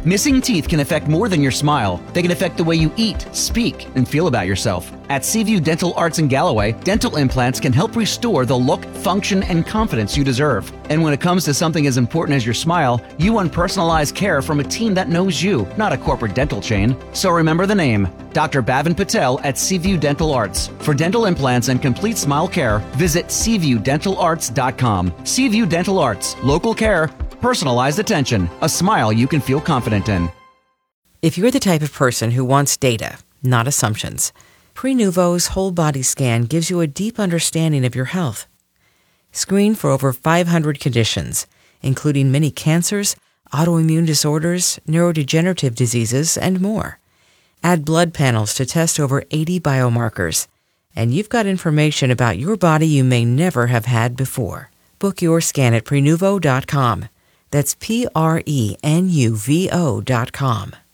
Missing teeth can affect more than your smile. They can affect the way you eat, speak, and feel about yourself. At Seaview Dental Arts in Galloway, dental implants can help restore the look, function, and confidence you deserve. And when it comes to something as important as your smile, you want personalized care from a team that knows you, not a corporate dental chain. So remember the name, Dr. Bhavin Patel at Seaview Dental Arts. For dental implants and complete smile care, visit SeaviewDentalArts.com. Seaview Dental Arts, local care, personalized attention, a smile you can feel confident in. If you're the type of person who wants data, not assumptions, Prenuvo's whole body scan gives you a deep understanding of your health. Screen for over 500 conditions, including many cancers, autoimmune disorders, neurodegenerative diseases, and more. Add blood panels to test over 80 biomarkers, and you've got information about your body you may never have had before. Book your scan at Prenuvo.com. That's Prenuvo.com.